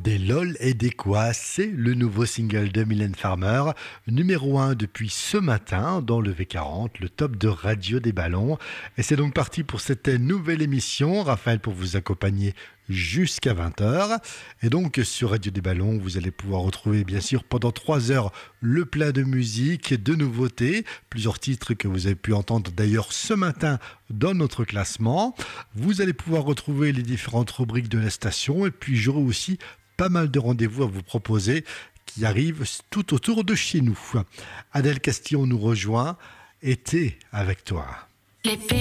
Des LOL et des quoi, c'est le nouveau single de Mylène Farmer, numéro 1 depuis ce matin dans le V40, le top de Radio des Ballons. Et c'est donc parti pour cette nouvelle émission, Raphaël pour vous accompagner jusqu'à 20h. Et donc sur Radio des Ballons, vous allez pouvoir retrouver bien sûr pendant 3 heures le plat de musique, de nouveautés, plusieurs titres que vous avez pu entendre d'ailleurs ce matin dans notre classement. Vous allez pouvoir retrouver les différentes rubriques de la station et puis j'aurai aussi pas mal de rendez-vous à vous proposer qui arrivent tout autour de chez nous. Adèle Castillon nous rejoint. Été avec toi.